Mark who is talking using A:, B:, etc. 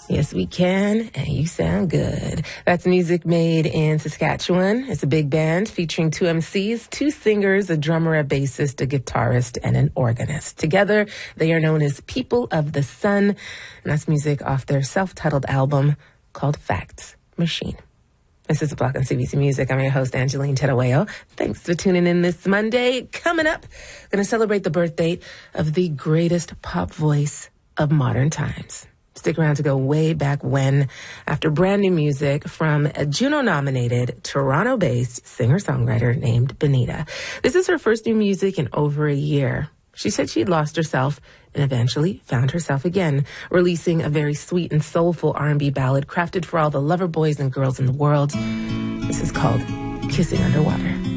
A: Yes, we can, and you sound good. That's music made in Saskatchewan. It's a big band featuring two MCs, two singers, a drummer, a bassist, a guitarist, and an organist. Together, they are known as People of the Sun, and that's music off their self-titled album called Facts Machine. This is The Block on CBC Music. I'm your host, Angeline Tedaweo. Thanks for tuning in this Monday. Coming up, going to celebrate the birthday of the greatest pop voice of modern times. Stick around to go way back when, after brand new music from a Juno-nominated, Toronto-based singer-songwriter named Benita. This is her first new music in over a year. She said she'd lost herself and eventually found herself again, releasing a very sweet and soulful R&B ballad crafted for all the lover boys and girls in the world. This is called Kissing Underwater.